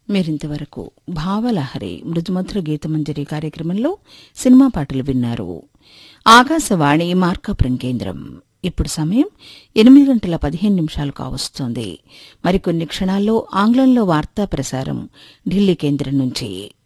మీరింతవరకు భావలహరి మృదుమధుర గీతమంజరి కార్యక్రమంలో సినిమా పాటలు విన్నారు. ఆకాశవాణి మార్కాపురం కేంద్రం. ఇప్పుడు సమయం 8:15 కావస్తోంది. మరికొన్ని క్షణాల్లో ఆంగ్లంలో వార్తా ప్రసారం ఢిల్లీ కేంద్రం నుంచి.